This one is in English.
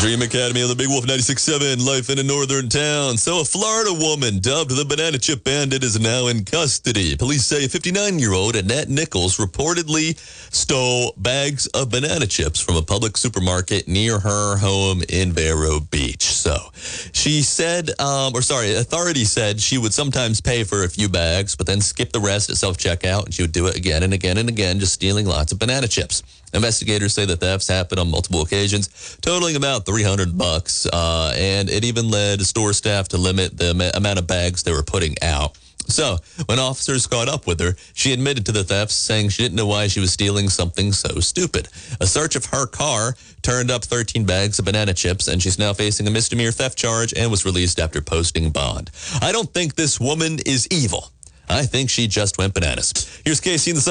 Dream Academy on the Big Wolf 96.7, life in a northern town. So a Florida woman dubbed the Banana Chip Bandit is now in custody. Police say a 59-year-old Annette Nichols reportedly stole bags of banana chips from a public supermarket near her home in Vero Beach. So she said, authorities said she would sometimes pay for a few bags, but then skip the rest at self-checkout, and she would do it again and again and again, just stealing lots of banana chips. Investigators say the thefts happened on multiple occasions, totaling about $300, and it even led store staff to limit the amount of bags they were putting out. So, when officers caught up with her, she admitted to the thefts, saying she didn't know why she was stealing something so stupid. A search of her car turned up 13 bags of banana chips, and she's now facing a misdemeanor theft charge and was released after posting bond. I don't think this woman is evil. I think she just went bananas. Here's Casey in the